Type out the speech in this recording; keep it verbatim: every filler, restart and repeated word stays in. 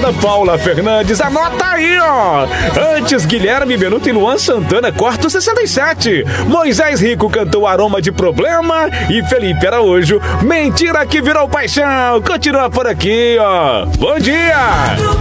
Ana Paula Fernandes, anota aí, ó. Antes, Guilherme Benuto e Luan Santana, quarto sessenta e sete. Moisés Rico cantou Aroma de Problema e Felipe Araújo, Mentira que Virou Paixão. Continua por aqui, ó. Bom dia!